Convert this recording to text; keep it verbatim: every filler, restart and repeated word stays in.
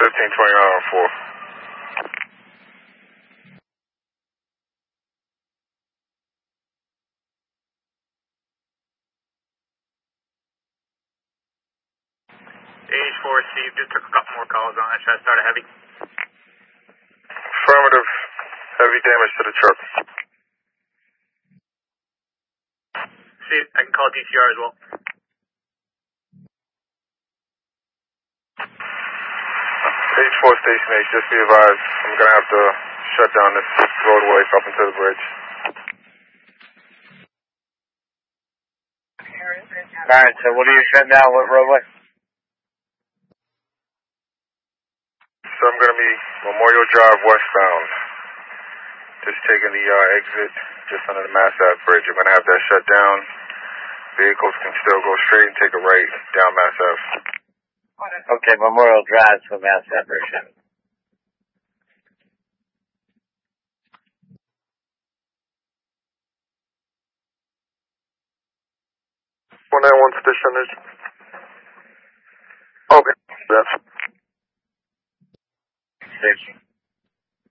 fifteen twenty nine oh four. H four, Steve, just took a couple more calls on it. Should I start a heavy? Affirmative. Heavy damage to the truck. Steve, I can call D T R as well. H four Station H, just be advised, I'm going to have to shut down this roadway up into the bridge. Alright, so what are you shutting down? What roadway? So I'm going to be Memorial Drive westbound. Just taking the uh, exit just under the Mass Ave Bridge. I'm going to have that shut down. Vehicles can still go straight and take a right down Mass Ave. Okay, Memorial Drive to Mass Ave Bridge. one ninety-one Station. Okay, that's. Station.